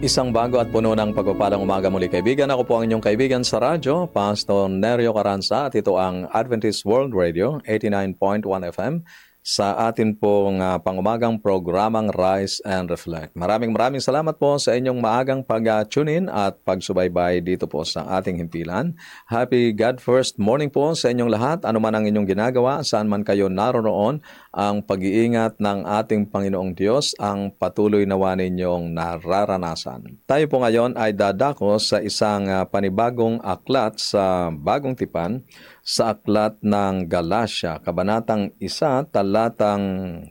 Isang bago at puno ng pagpapalang umaga muli kaibigan. Ako po ang inyong kaibigan sa radyo, Pastor Nerio Caranza, at ito ang Adventist World Radio, 89.1 FM, sa atin pong pangumagang programang Rise and Reflect. Maraming salamat po sa inyong maagang pag-tune in at pagsubaybay dito po sa ating himpilan. Happy God First Morning po sa inyong lahat. Ano man ang inyong ginagawa, saan man kayo naroroon, ang pag-iingat ng ating Panginoong Diyos ang patuloy nawa ninyong nararanasan. Tayo po ngayon ay dadako sa isang panibagong aklat sa Bagong Tipan, sa aklat ng Galatia, Kabanatang 1, talatang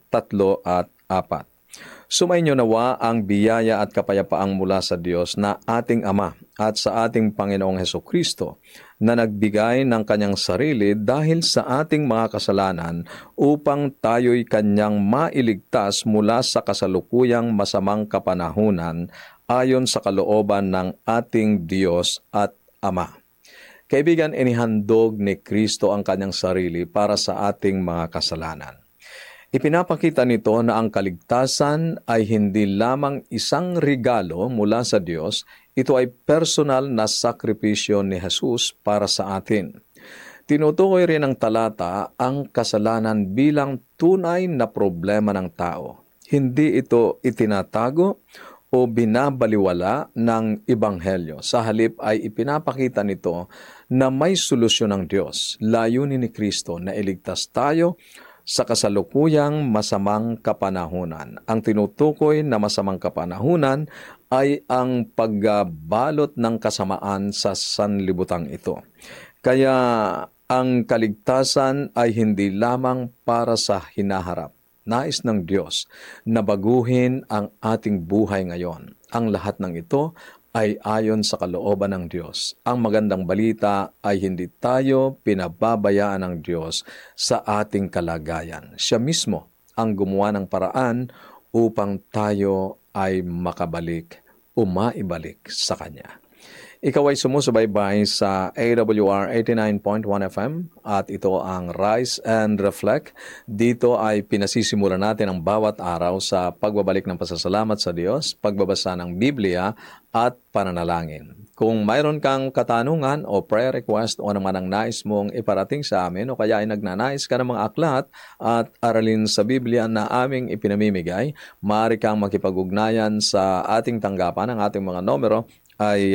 3 at 4. Sumainyo nawa ang biyaya at kapayapaang mula sa Diyos na ating Ama at sa ating Panginoong Hesukristo, na nagbigay ng kanyang sarili dahil sa ating mga kasalanan upang tayo'y kanyang mailigtas mula sa kasalukuyang masamang kapanahunan ayon sa kalooban ng ating Diyos at Ama. Kaibigan, inihandog ni Kristo ang kanyang sarili para sa ating mga kasalanan. Ipinapakita nito na ang kaligtasan ay hindi lamang isang regalo mula sa Diyos, ito ay personal na sakripisyo ni Jesus para sa atin. Tinutukoy rin ng talata ang kasalanan bilang tunay na problema ng tao. Hindi ito itinatago o binabaliwala ng Ebanghelyo. Sa halip ay ipinapakita nito na may solusyon ng Diyos. Layunin ni Kristo na iligtas tayo sa kasalukuyang masamang kapanahunan. Ang tinutukoy na masamang kapanahunan ay ang pagbalot ng kasamaan sa sanlibutan ito. Kaya ang kaligtasan ay hindi lamang para sa hinaharap. Nais ng Diyos na baguhin ang ating buhay ngayon. Ang lahat ng ito ay ayon sa kalooban ng Diyos. Ang magandang balita ay hindi tayo pinababayaan ng Diyos sa ating kalagayan. Siya mismo ang gumawa ng paraan upang tayo ay makabalik o maibalik sa Kanya. Ikaw ay sumusubaybay sa AWR 89.1 FM at ito ang Rise and Reflect. Dito ay pinasisimulan natin ang bawat araw sa pagbabalik ng pasasalamat sa Diyos, pagbabasa ng Biblia at pananalangin. Kung mayroon kang katanungan o prayer request o naman ang nais mong iparating sa amin o kaya ay nagnanais ka ng mga aklat at aralin sa Biblia na aming ipinamimigay, maaari kang makipag-ugnayan sa ating tanggapan. Ang ating mga numero ay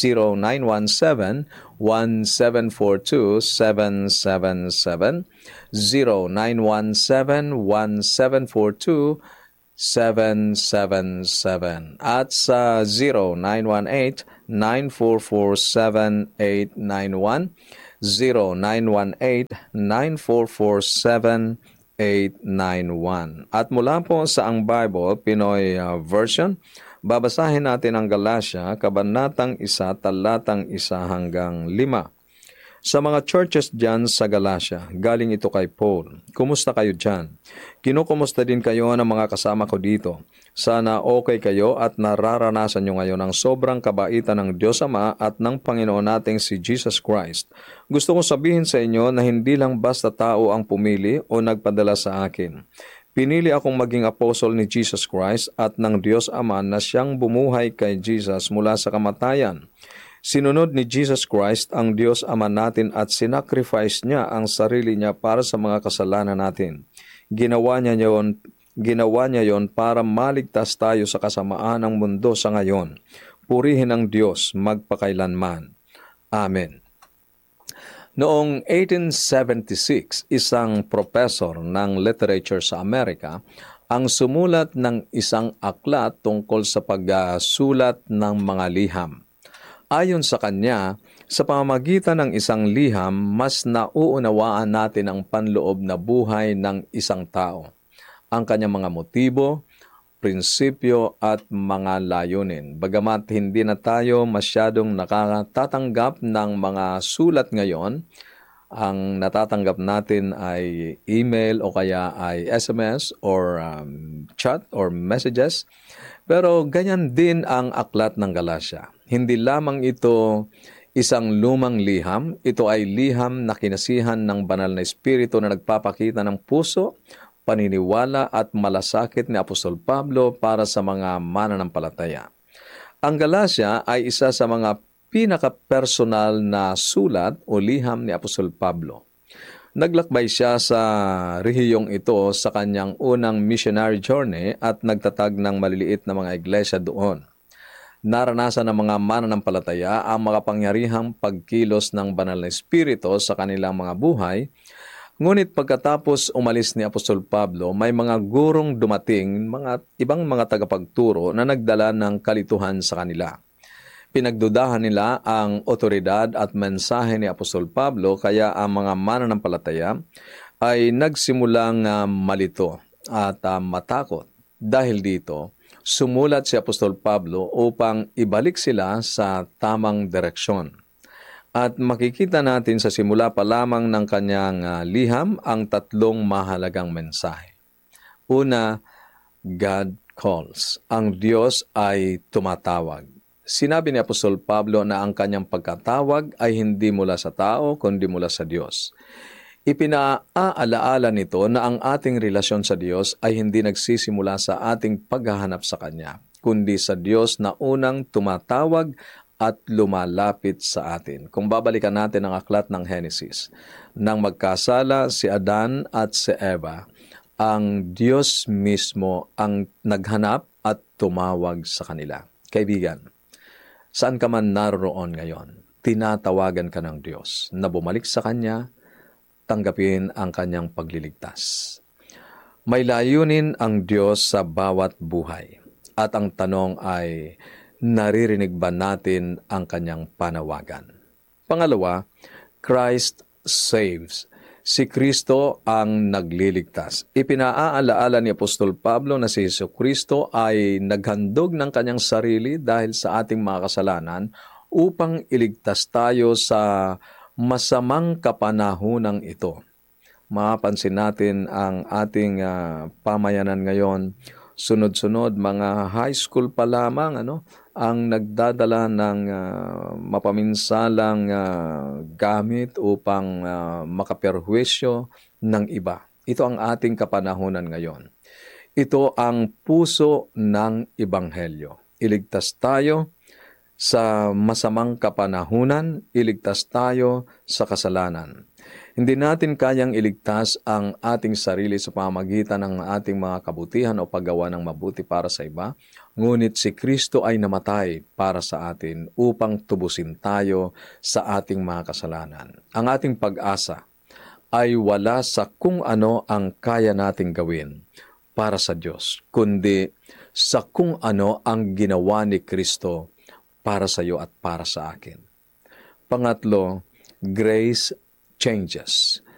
0917-1742-777, 0917-1742-777, at sa 0918-944-7891, 0918-944-7891. At mula po sa Ang Bible, Pinoy Version, babasahin natin ang Galatia, Kabanatang 1, talatang 1 hanggang 5. Sa mga churches dyan sa Galatia, galing ito kay Paul. Kumusta kayo dyan? Kinukumusta din kayo ng mga kasama ko dito. Sana okay kayo at nararanasan nyo ngayon ang sobrang kabaitan ng Diyos Ama at ng Panginoon nating si Jesus Christ. Gusto kong sabihin sa inyo na hindi lang basta tao ang pumili o nagpadala sa akin. Pinili akong maging apostol ni Jesus Christ at ng Diyos Ama na siyang bumuhay kay Jesus mula sa kamatayan. Sinunod ni Jesus Christ ang Diyos Ama natin at sinacrifice niya ang sarili niya para sa mga kasalanan natin. Ginawa niya yon para maligtas tayo sa kasamaan ng mundo sa ngayon. Purihin ang Diyos magpakailanman. Amen. Noong 1876, isang professor ng literature sa Amerika ang sumulat ng isang aklat tungkol sa pagsulat ng mga liham. Ayon sa kanya, sa pamamagitan ng isang liham, mas nauunawaan natin ang panloob na buhay ng isang tao, ang kanyang mga motibo, prinsipyo at mga layunin. Bagamat hindi na tayo masyadong nakatatanggap ng mga sulat ngayon, ang natatanggap natin ay email o kaya ay SMS or chat or messages. Pero ganyan din ang aklat ng Galatia. Hindi lamang ito isang lumang liham, ito ay liham na kinasihan ng banal na espiritu na nagpapakita ng puso, paniniwala at malasakit ni Apostol Pablo para sa mga mananampalataya. Ang Galacia ay isa sa mga pinaka-personal na sulat o liham ni Apostol Pablo. Naglakbay siya sa rehiyong ito sa kanyang unang missionary journey at nagtatag ng maliliit na mga iglesia doon. Naranasan ng mga mananampalataya ang makapangyarihang pagkilos ng banal na espiritu sa kanilang mga buhay. Ngunit pagkatapos umalis ni Apostol Pablo, may mga gurong dumating, ibang mga tagapagturo na nagdala ng kalituhan sa kanila. Pinagdudahan nila ang otoridad at mensahe ni Apostol Pablo, kaya ang mga mananampalataya ay nagsimulang malito at matakot. Dahil dito, sumulat si Apostol Pablo upang ibalik sila sa tamang direksyon. At makikita natin sa simula pa lamang ng kanyang liham ang tatlong mahalagang mensahe. Una, God calls. Ang Diyos ay tumatawag. Sinabi ni Apostol Pablo na ang kanyang pagkatawag ay hindi mula sa tao, kundi mula sa Diyos. Ipinaalaala nito na ang ating relasyon sa Diyos ay hindi nagsisimula sa ating paghahanap sa Kanya, kundi sa Diyos na unang tumatawag at lumalapit sa atin. Kung babalikan natin ang aklat ng Henesis, nang magkasala si Adan at si Eva, ang Diyos mismo ang naghanap at tumawag sa kanila. Kaibigan, saan ka man naroon ngayon, tinatawagan ka ng Diyos na bumalik sa Kanya, tanggapin ang Kanyang pagliligtas. May layunin ang Diyos sa bawat buhay. At ang tanong ay, naririnig ba natin ang Kanyang panawagan? Pangalawa, Christ saves. Si Kristo ang nagliligtas. Ipinaaalaala ni Apostol Pablo na si Jesucristo ay naghandog ng Kanyang sarili dahil sa ating mga kasalanan upang iligtas tayo sa masamang kapanahunang ito. Mapapansin natin ang ating pamayanan ngayon, sunod-sunod, mga high school pa lamang, ang nagdadala ng mapaminsalang gamit upang makaperwisyo ng iba. Ito ang ating kapanahunan ngayon. Ito ang puso ng Ebanghelyo. Iligtas tayo sa masamang kapanahunan, iligtas tayo sa kasalanan. Hindi natin kayang iligtas ang ating sarili sa pamamagitan ng ating mga kabutihan o paggawa ng mabuti para sa iba, ngunit si Kristo ay namatay para sa atin upang tubusin tayo sa ating mga kasalanan. Ang ating pag-asa ay wala sa kung ano ang kaya nating gawin para sa Diyos, kundi sa kung ano ang ginawa ni Kristo para sa iyo at para sa akin. Pangatlo, grace changes.